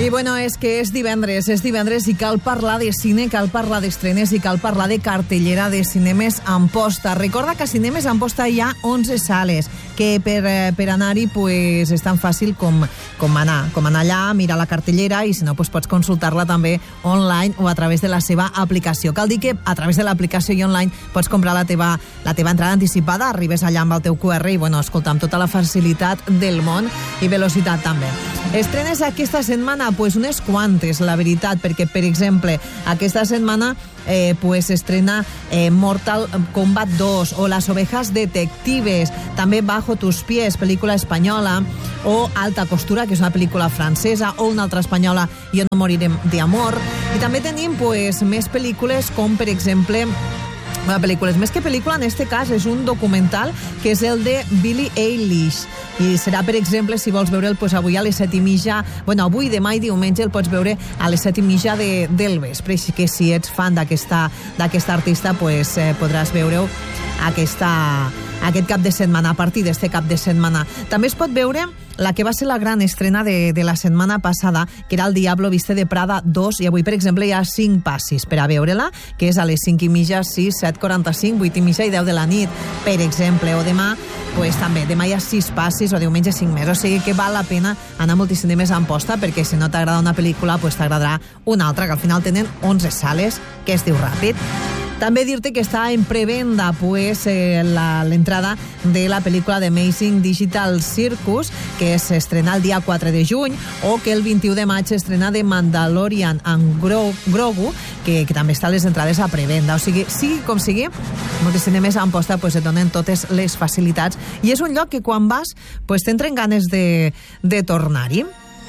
I bueno, és que és divendres i cal parlar de cine, cal parlar d'estrenes i cal parlar de cartellera de Cinemes Amposta. Recorda que a Cinemes Amposta hi ha 11 sales, que per anar-hi pues, és tan fàcil com anar allà, mirar la cartellera i si no pues, pots consultar-la també online o a través de la seva aplicació. Cal dir que a través de l'aplicació i online pots comprar la teva entrada anticipada, arribes allà amb el teu QR i bueno, escolta, amb tota la facilitat del món i velocitat també. Estrenes aquesta setmana, pues unes quantes, la veritat, perquè, per exemple, aquesta setmana pues estrena Mortal Kombat 2 o Las Ovejas Detectives, també Bajo tus pies, pel·lícula espanyola, o Alta costura, que és una pel·lícula francesa, o una altra espanyola, Yo no moriré de amor. I també tenim pues més pel·lícules com, per exemple, pel·lícules. Més que pel·lícula, en este cas, és un documental que és el de Billie Eilish. I serà, per exemple, si vols veure'l pues, avui a les 7:30, bueno, avui, demà i diumenge el pots veure a les 7:30 del vespre. Així que si ets fan d'aquesta artista, pues, podràs veure-ho aquest cap de setmana, a partir d'este cap de setmana. També es pot veure la que va ser la gran estrena de la setmana passada, que era El Diablo viste de Prada 2, i avui, per exemple, hi ha 5 passis per a veure-la, que és a les 5:30, 6, 7:45, 8:30 i 10 de la nit, per exemple, o demà, pues, també, demà hi ha 6 passis, o diumenge 5 més, o sigui que val la pena anar a Multicinemes Amposta, perquè si no t'agrada una pel·lícula, pues t'agradarà una altra, que al final tenen 11 sales, que es diu ràpid. També dir-te que està en prevenda pues, l'entrada de la pel·lícula de Amazing Digital Circus, que s'estrena el dia 4 de juny, o que el 21 de maig s'estrena de Mandalorian and Grogu, que també estan les entrades a prevenda. O sigui com sigui, Multicinemes Amposta pues, et donen totes les facilitats i és un lloc que quan vas pues, t'entren ganes de tornar-hi.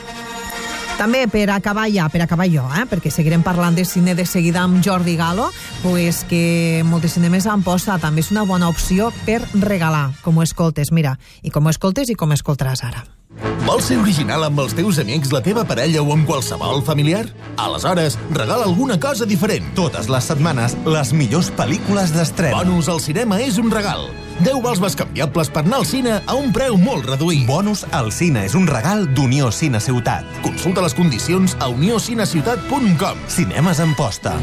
També per acabar jo, perquè seguirem parlant de cine de seguida amb Jordi Galo, pues que Multicinemes Amposta també és una bona opció per regalar, com ho escoltes, mira, i com ho escoltes i com escoltaràs ara. Vols ser original amb els teus amics, la teva parella o amb qualsevol familiar? Aleshores, regala alguna cosa diferent. Totes les setmanes, les millors pel·lícules d'estrena. Bonus al cinema és un regal. 10 vals bescanviables per anar al cine a un preu molt reduït. Bonus al cine és un regal d'Unió Cine Ciutat. Consulta les condicions a uniocineCiutat.com. Cinemes Amposta.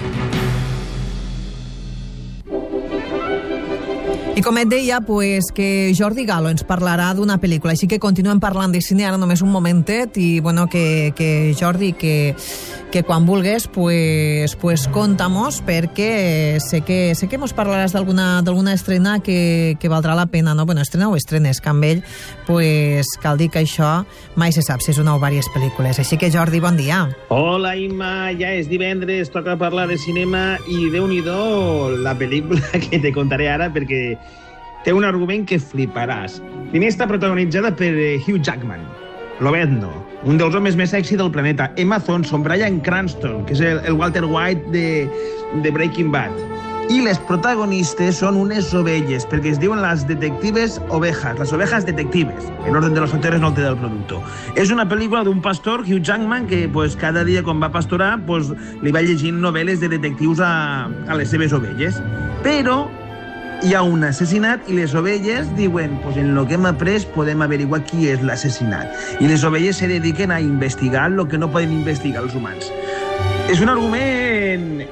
I com et deia, pues, que Jordi Galo ens parlarà d'una pel·lícula, així que continuem parlant de cine ara només un momentet i bueno, que Jordi, que quan vulgues pues conta-mos, perquè sé que mos parlaràs d'alguna estrena que valdrà la pena, no? Bueno, estrena o estrenes, que amb ell pues, cal dir que això mai se sap si és una o diverses pel·lícules. Així que Jordi, bon dia. Hola Imma, ja és divendres, toca parlar de cinema i Déu-n'hi-do la pel·lícula que te contaré ara perquè té un argument que fliparàs. Primer està protagonitzada per Hugh Jackman, Lobezno, un dels homes més sexy del planeta, Emma Thompson, Bryan Cranston, que és el Walter White de Breaking Bad. I les protagonistes són unes ovelles, perquè es diuen les detectives ovejas, les ovejas detectives. En orden de los factores no el té del producte. És una pel·lícula d'un pastor, Hugh Jackman, que pues, cada dia quan va pastorar pues, li va llegint novel·les de detectius a les seves ovelles. Però hi ha un assassinat i les ovelles diuen pues en lo que hem après podem averiguar qui és l'assassinat. I les ovelles se dediquen a investigar lo que no poden investigar els humans. És un argument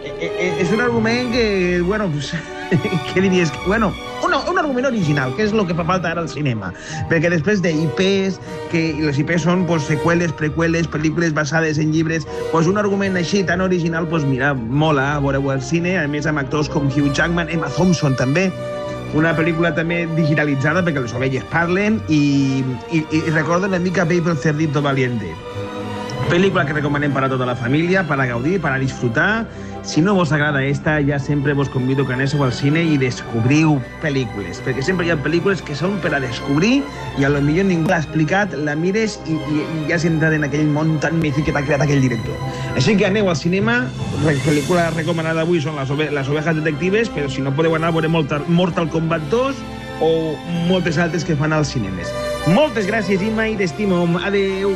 que, bueno, pues, què diries? Bueno, un argument original, que és el que fa falta ara al cinema. Perquè després d'IPs, que les IPs són pues, seqüeles, preqüeles, pel·lícules basades en llibres, pues, un argument així tan original, pues, mira, mola veure-ho al cine, a més amb actors com Hugh Jackman, Emma Thompson també. Una pel·lícula també digitalitzada perquè les ovelles parlen i recorda una mica Babe el cerdito valiente. Pel·lícula que recomanem per a tota la família, per a gaudir, per a disfrutar. Si no vos agrada esta, ja sempre vos convido que anéssiu al cine i descobriu pel·lícules, perquè sempre hi ha pel·lícules que són per a descobrir i a lo millor ningú l'ha explicat, la mires i ja has entrat en aquell món tan mític que t'ha creat aquell director. Així que aneu al cinema, la pel·lícula recomanada avui són les ovejas detectives, però si no podeu anar a veure Mortal Kombat 2 o moltes altres que fan als cinemes. Moltes gràcies, Imma, i t'estimo. Adeu.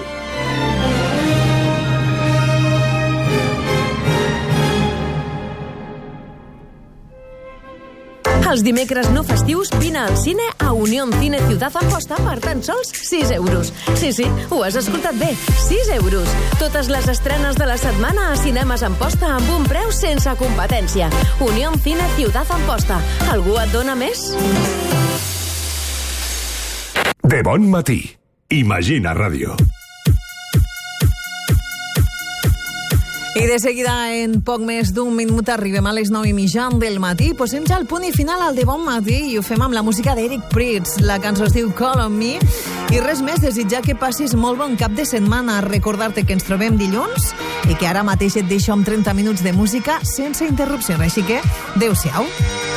Els dimecres no festius vine al cine a Unión Cine Ciutat Amposta per tan sols 6 euros. Sí, ho has escoltat bé, 6 euros. Totes les estrenes de la setmana a Cinemes Amposta amb un preu sense competència. Unión Cine Ciutat Amposta. Algú et dona més? De bon matí. Imagina Ràdio. I de seguida, en poc més d'un minut, arribem a les 9:30 del matí. Posem ja el punt i final al De Bon Matí i ho fem amb la música d'Eric Prydz. La cançó es diu Call on Me. I res més, desitjar que passis molt bon cap de setmana. Recordar-te que ens trobem dilluns i que ara mateix et deixo amb 30 minuts de música sense interrupció. Així que, adéu-siau.